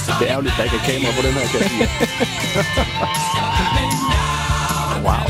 Det er ærgerligt, der ikke er kamera på den her, kan jeg sige. Wow.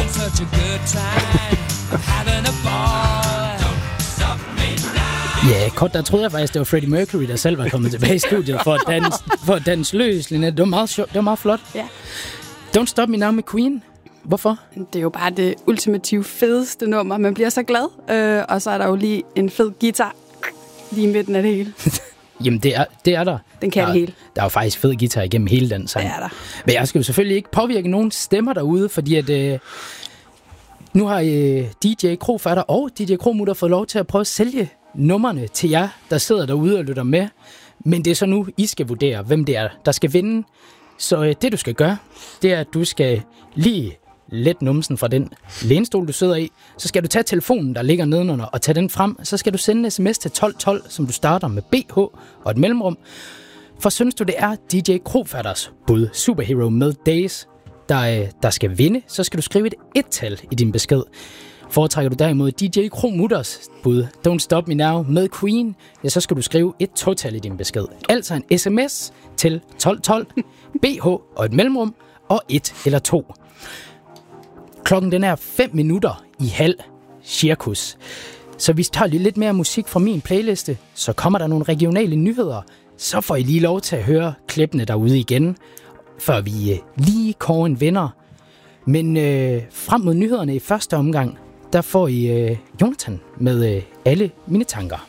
Ja, kort der troede jeg faktisk, det var Freddie Mercury, der selv var kommet tilbage i studiet for at danse løs, Linette. Det var meget sjovt, det var meget flot. Ja. Don't Stop Me Now med Queen. Hvorfor? Det er jo bare det ultimative fedeste nummer. Man bliver så glad. Og så er der jo lige en fed guitar lige i midten af det hele. Jamen, det er der. Den kan det hele. Der er jo faktisk fed guitar igennem hele den sang. Det er der. Men jeg skal jo selvfølgelig ikke påvirke nogen stemmer derude, fordi at nu har DJ Krofatter og DJ Kromutter fået lov til at prøve at sælge numrene til jer, der sidder derude og lytter med. Men det er så nu, I skal vurdere, hvem det er, der skal vinde. Så det, du skal gøre, det er, at du skal lige let numsen fra den lænestol, du sidder i. Så skal du tage telefonen, der ligger nedenunder, og tage den frem. Så skal du sende en sms til 1212, som du starter med BH og et mellemrum. For synes du, det er DJ Krofatters bud, Superhero med Days, der skal vinde, så skal du skrive et et-tal i din besked. Foretrækker du derimod DJ Kromutters bud, Don't Stop Me Now med Queen, ja, så skal du skrive et total i din besked. Altså en sms til 1212, BH og et mellemrum, og 1 eller 2. Klokken den er 5:05, cirkus. Så vi tager lidt mere musik fra min playliste, så kommer der nogle regionale nyheder. Så får I lige lov til at høre klippene derude igen, før vi lige kårer en vinder. Men frem mod nyhederne i første omgang, der får I Jonathan med Alle Mine Tanker.